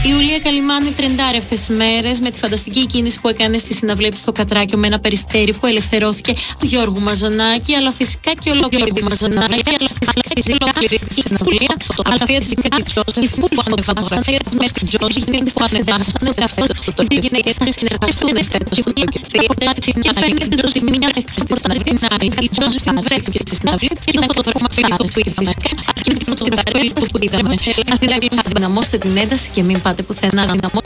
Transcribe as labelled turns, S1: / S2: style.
S1: Η Ιουλία Καλυμάνη τρεντάρει αυτές τις μέρες με τη φανταστική κίνηση που έκανε στη συναυλία της στο Κατράκιο με ένα περιστέρι που ελευθερώθηκε του Γιώργου Μαζονάκη, αλλά φυσικά και ολόκληρη του Μαζονάκη, αλλά φυσικά ολόκληρη τη συναυλία, φωτογραφία της Μίκη Τζόζεφ που ανεβάσανε, τη Μίκη Τζόζεφ που ανεβάσανε καθόλου στο τοπίο. Οι γυναίκες θα συνεργαστούν φέτος και φαίνεται το στιγμή μια προς την άλλη. Η Τζόζεφ βρέθηκε στη συναυλία της και το φωτογραφικό που είδαμε. Αυτή είναι η φωτογραφία που είδαμε. Δυναμώστε την ένταση και μην πάτε πουθενά.